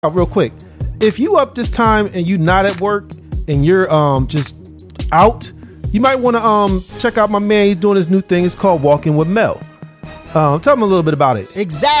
real quick. If you up this time and you not at work and you're just out, you might want to check out my man. He's doing his new thing. It's called Walking with Mel. Tell him a little bit about it. Exactly.